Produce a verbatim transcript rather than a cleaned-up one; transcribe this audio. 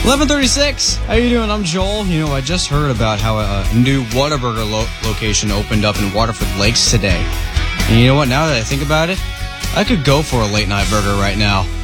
eleven thirty-six. How you doing? I'm Joel. You know, I just heard about how a new Whataburger lo- location opened up in Waterford Lakes today. And you know what? Now that I think about it, I could go for a late night burger right now.